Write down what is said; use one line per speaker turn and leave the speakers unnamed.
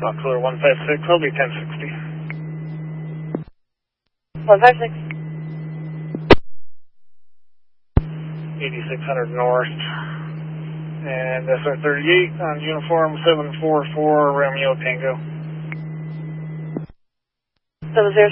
Clear 156, I'll be 1060.
156.
8600 north. And SR38 on uniform 744 Romeo Tango.
707.